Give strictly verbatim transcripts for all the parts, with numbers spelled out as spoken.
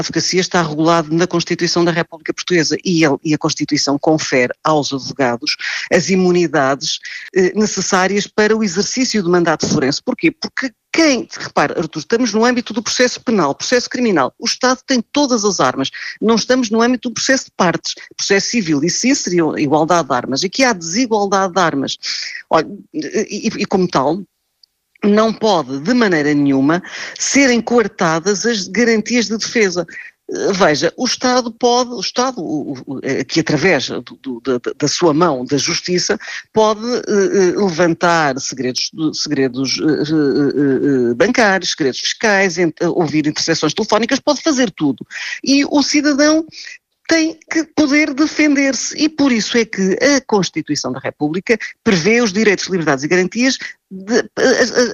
advocacia está regulado na Constituição da República Portuguesa e, ele, e a Constituição confere aos advogados as imunidades eh, necessárias para o exercício do mandato forense. Porquê? Porque quem, repare, Artur, estamos no âmbito do processo penal, processo criminal, o Estado tem todas as armas, não estamos no âmbito do processo de partes, processo civil, isso sim seria igualdade de armas, aqui há desigualdade de armas. Olha, e, e como tal, não pode, de maneira nenhuma, serem coartadas as garantias de defesa. Veja, o Estado pode, o Estado, que através do, do, da, da sua mão, da justiça, pode uh, levantar segredos, segredos uh, uh, bancários, segredos fiscais, ent, ouvir interseções telefónicas, pode fazer tudo. E o cidadão tem que poder defender-se e por isso é que a Constituição da República prevê os direitos, liberdades e garantias, de, a, a,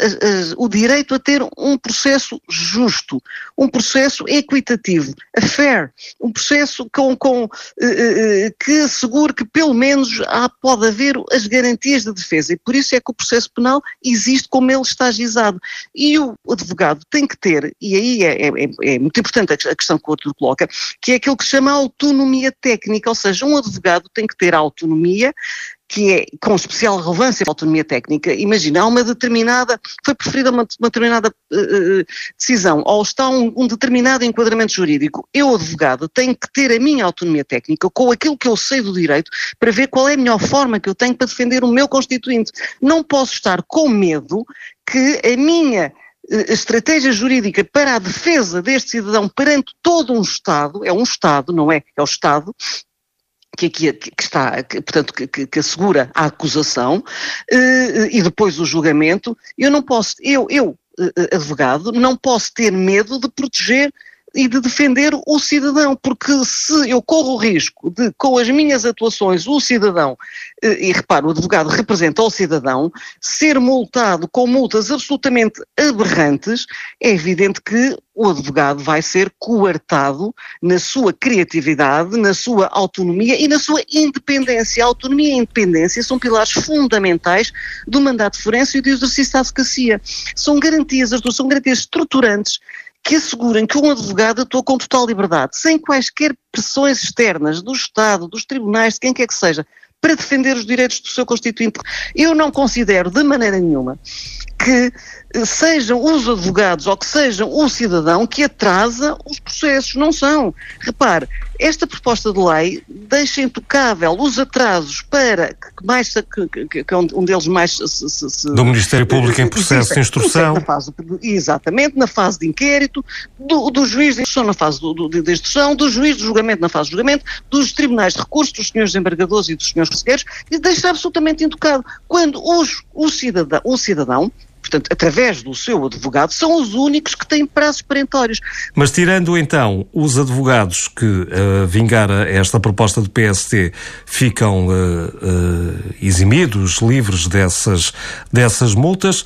a, o direito a ter um processo justo, um processo equitativo, a fair, um processo com, com, uh, uh, que assegure que pelo menos há, pode haver as garantias de defesa e por isso é que o processo penal existe como ele está ajuizado. E o advogado tem que ter, e aí é, é, é muito importante a questão que o Artur coloca, que é aquilo que se chama autonomia técnica, ou seja, um advogado tem que ter a autonomia, que é com especial relevância para a autonomia técnica. Imagina, há uma determinada, foi preferida uma, uma determinada uh, decisão, ou está um, um determinado enquadramento jurídico. Eu, advogado, tenho que ter a minha autonomia técnica com aquilo que eu sei do direito para ver qual é a melhor forma que eu tenho para defender o meu constituinte. Não posso estar com medo que a minha a estratégia jurídica para a defesa deste cidadão perante todo um Estado, é um Estado, não é? É o Estado, que, que, que está, que, portanto, que, que assegura a acusação uh, e depois o julgamento. Eu não posso, eu, eu, uh, advogado, não posso ter medo de proteger e de defender o cidadão, porque se eu corro o risco de, com as minhas atuações, o cidadão, e repara, o advogado representa o cidadão, ser multado com multas absolutamente aberrantes, é evidente que o advogado vai ser coartado na sua criatividade, na sua autonomia e na sua independência. A autonomia e a independência são pilares fundamentais do mandato forense e do exercício da advocacia. São garantias, são garantias estruturantes que asseguram que um advogado atua com total liberdade, sem quaisquer pressões externas do Estado, dos tribunais, de quem quer que seja, para defender os direitos do seu constituinte. Eu não considero de maneira nenhuma que sejam os advogados ou que sejam o cidadão que atrasa os processos, não são. Repare, esta proposta de lei deixa intocável os atrasos para que mais, que, que, que um deles mais se, se, se, do Ministério Público em processo de instrução. Na fase, exatamente, na fase de inquérito, do, do juiz de instrução na fase do, do, de instrução, do juiz de julgamento na fase de julgamento, dos tribunais de recursos, dos senhores desembargadores e dos senhores conselheiros, e deixa absolutamente intocado. Quando os, o, cidadão, o cidadão, portanto, através do seu advogado, são os únicos que têm prazos perentórios. Mas tirando então os advogados que, uh, vingar esta proposta do P S T, ficam uh, uh, eximidos, livres dessas, dessas multas,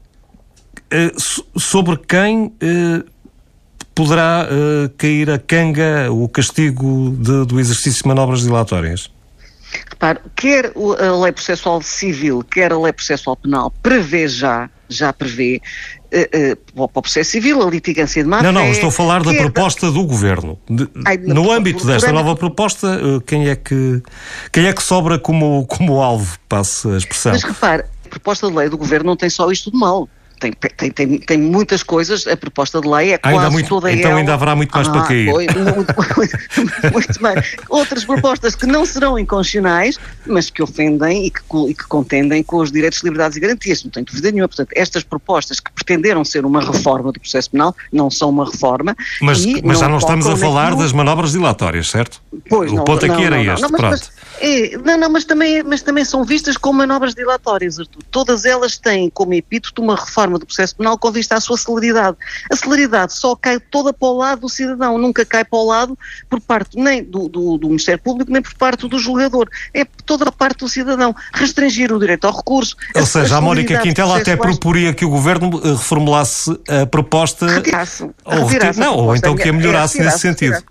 uh, sobre quem uh, poderá uh, cair a canga, o castigo de, do exercício de manobras dilatórias? Repare, quer a lei processual civil, quer a lei processual penal, prevê já, já prevê, uh, uh, para o processo civil, a litigância de má-fé... Não, não, estou a falar da proposta da... do Governo. De, Ai, no não, âmbito desta âmbito... nova proposta, uh, quem é que, quem é que sobra como, como alvo, passe a expressão? Mas repare, a proposta de lei do Governo não tem só isto de mal. Tem, tem, tem, tem muitas coisas, a proposta de lei é quase ainda muito, toda então ela... ainda haverá muito mais ah, para cair. Foi, muito, muito, muito mais. Outras propostas que não serão inconstitucionais, mas que ofendem e que, e que contendem com os direitos, liberdades e garantias, não tenho dúvida nenhuma. Portanto, estas propostas que pretenderam ser uma reforma do processo penal, não são uma reforma. Mas, e mas já não estamos a falar naquilo... das manobras dilatórias, certo? Pois, o não, ponto aqui não, era não, este, não, mas, pronto. Mas, é, não, não, mas também, mas também são vistas como manobras dilatórias, Artur. Todas elas têm como epíteto uma reforma do processo penal com vista à sua celeridade. A celeridade só cai toda para o lado do cidadão, nunca cai para o lado por parte nem do, do, do Ministério Público, nem por parte do julgador. É toda a parte do cidadão. Restringir o direito ao recurso. Ou a, seja, a, a Mónica Quintela até proporia que o Governo reformulasse a proposta... Retirasse. Ou, retirasse não, ou então que a melhorasse é, nesse sentido.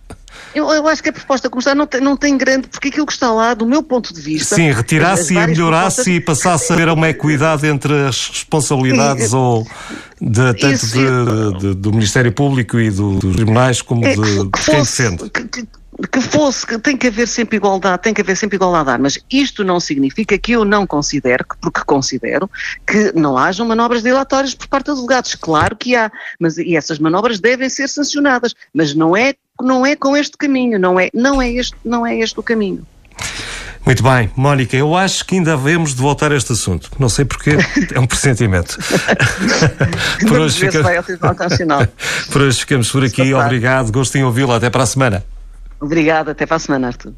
Eu, eu acho que a proposta como está não tem, não tem grande, porque aquilo que está lá, do meu ponto de vista... Sim, retirasse e melhorasse propostas... e passasse a haver uma equidade entre as responsabilidades ou de, tanto isso, de, de, do Ministério Público e do, dos tribunais como é, de, de que quem fosse, defende. Que, que, que fosse, que tem que haver sempre igualdade, tem que haver sempre igualdade de armas. Isto não significa que eu não considero, porque considero, que não hajam manobras dilatórias por parte dos delegados. Claro que há, mas e essas manobras devem ser sancionadas, mas não é, não é com este caminho, não é, não é este, não é este o caminho. Muito bem, Mónica, eu acho que ainda havemos de voltar a este assunto. Não sei porquê, é um pressentimento. por, hoje fica... por hoje ficamos por aqui. Obrigado, gosto em ouvi-lo. Até para a semana. Obrigada, até para a semana, Artur.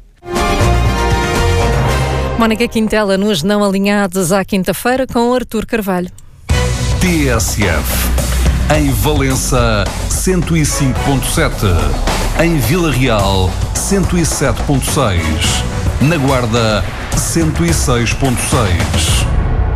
Mónica Quintela nos Não Alinhados à quinta-feira com Artur Carvalho. T S F em Valença cento e cinco ponto sete, em Vila Real cento e sete ponto seis, na Guarda cento e seis ponto seis.